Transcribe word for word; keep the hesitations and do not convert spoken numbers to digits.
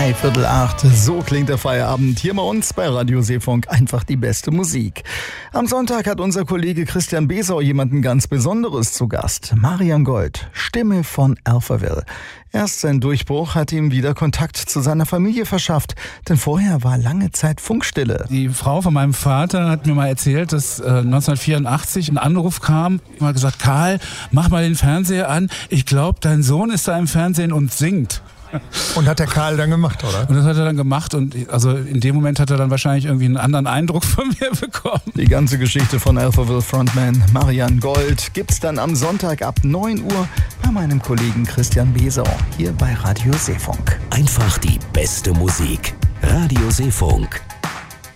Dreiviertel acht, so klingt der Feierabend hier bei uns bei Radio Seefunk, einfach die beste Musik. Am Sonntag hat unser Kollege Christian Besau jemanden ganz Besonderes zu Gast. Marian Gold, Stimme von Alphaville. Erst sein Durchbruch hat ihm wieder Kontakt zu seiner Familie verschafft, denn vorher war lange Zeit Funkstille. Die Frau von meinem Vater hat mir mal erzählt, dass äh, neunzehnhundertvierundachtzig ein Anruf kam. Ich habe gesagt, Karl, mach mal den Fernseher an. Ich glaube, dein Sohn ist da im Fernsehen und singt. Und hat der Karl dann gemacht, oder? Und das hat er dann gemacht und also in dem Moment hat er dann wahrscheinlich irgendwie einen anderen Eindruck von mir bekommen. Die ganze Geschichte von Alphaville Frontman Marian Gold gibt's dann am Sonntag ab neun Uhr bei meinem Kollegen Christian Besau hier bei Radio Seefunk. Einfach die beste Musik. Radio Seefunk.